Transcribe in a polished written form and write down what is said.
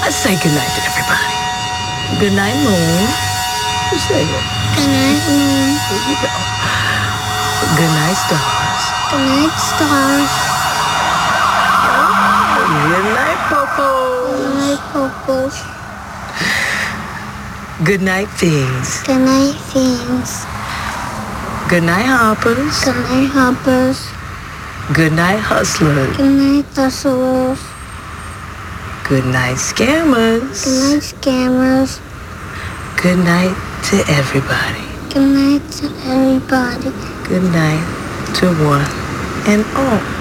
Let's say goodnight to everybody. Good night, Moon. You say it. Good night, moon. Here you go. Good night, stars. Good night, stars. Good night, Popo. Good night, popos. Good night, fiends. Good night, fiends. Good night, hoppers. Good night, hoppers. Good night, hustlers. Good night, hustlers. Good night, scammers. Good night, scammers. Good night to everybody. Good night to everybody. Good night to one and all.